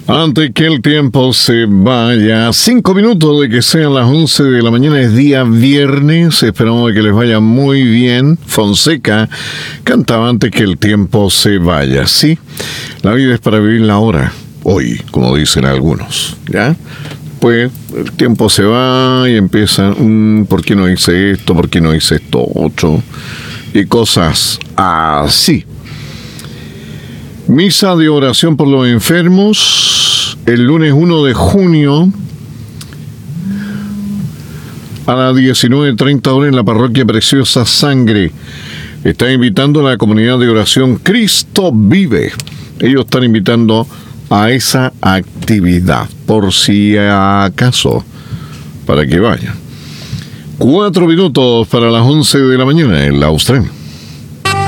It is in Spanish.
Antes que el tiempo se vaya, 5 minutos de que sean las 11 de la mañana, es día viernes, esperamos que les vaya muy bien. Fonseca cantaba Antes que el tiempo se vaya, ¿sí? La vida es para vivirla ahora, hoy, como dicen algunos, ¿ya? Pues el tiempo se va y empieza, ¿por qué no hice esto? ¿Por qué no hice esto otro? Y cosas así. Misa de oración por los enfermos el lunes 1 de junio a las 19:30 horas en la parroquia Preciosa Sangre. Está invitando a la comunidad de oración Cristo Vive. Ellos están invitando a esa actividad, por si acaso, para que vayan. 4 minutos para las 11 de la mañana en la Austral.